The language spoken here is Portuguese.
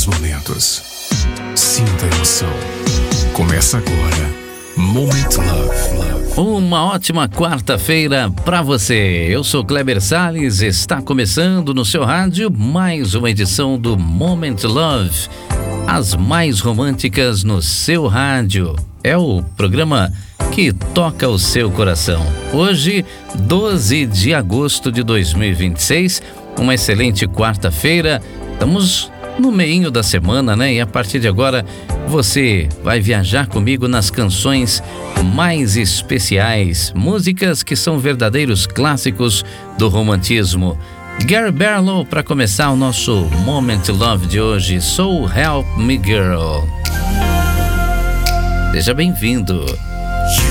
melhores momentos. Sinta a emoção. Começa agora, Moment Love. Uma ótima quarta-feira para você. Eu sou Kleber Salles, está começando no seu rádio mais uma edição do Moment Love. As mais românticas no seu rádio. É o programa que toca o seu coração. Hoje, 12 de agosto de 2026, uma excelente quarta-feira. Estamos no meinho da semana, né? E a partir de agora, você vai viajar comigo nas canções mais especiais, músicas que são verdadeiros clássicos do romantismo. Gary Barlow para começar o nosso Moment Love de hoje. So Help Me Girl. Seja bem-vindo.